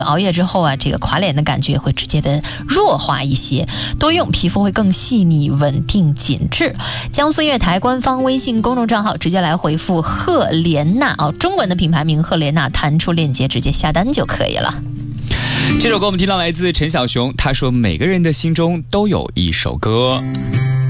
熬夜之后啊，这个垮脸的感觉也会直接的弱化一些，多用皮肤会更细腻、稳定、紧致。江苏音乐台官方微信公众账号直接来回复赫莲娜中文的品牌名赫莲娜，弹出链接直接下单就可以了。 这首歌我们听到来自陈小熊，他说每个人的心中都有一首歌。